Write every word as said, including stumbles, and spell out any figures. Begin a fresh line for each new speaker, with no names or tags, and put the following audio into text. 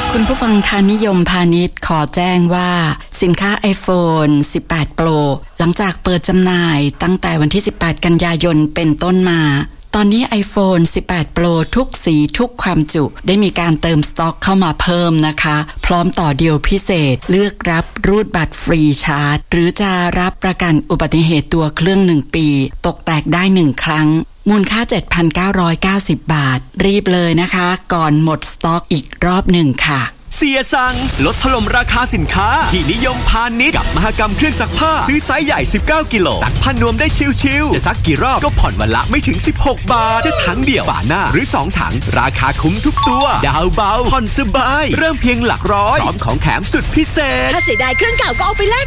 คุณผู้ฟังทานิยมพาณิชย์ขอแจ้งว่าสินค้า iPhone สิบแปด Pro หลังจากเปิดจำหน่ายตั้งแต่วันที่สิบแปดกันยายนเป็นต้นมาตอนนี้ iPhone สิบแปด Pro ทุกสีทุกความจุได้มีการเติมสต็อกเข้ามาเพิ่มนะคะพร้อมต่อเดียวพิเศษเลือกรับรูดบัตรฟรีชาร์จหรือจะรับประกันอุบัติเหตุตัวเครื่องหนึ่งปีตกแตกได้หนึ่งครั้งมูลค่า เจ็ดพันเก้าร้อยเก้าสิบ บาทรีบเลยนะคะก่อนหมดสต็อกอีกรอบหนึ่งค่ะ
เสียสั่งลดถล่มราคาสินค้าที่นิยมพาณิชย์กับมหกรรมเครื่องซักผ้าซื้อไซส์ใหญ่สิบเก้ากิโลซักผ้านวมได้ชิลๆจะซักกี่รอบก็ผ่อนวันละไม่ถึงสิบหกบาทจะถังเดี่ยวฝาหน้าหรือสองถังราคาคุ้มทุกตัวดาวเบาผ่อนสบายเริ่มเพียงหลักร้อยพร้อมของแถมสุดพิเศษ
ถ้าเสียดายเครื่องเก่าก็เอาไปแลก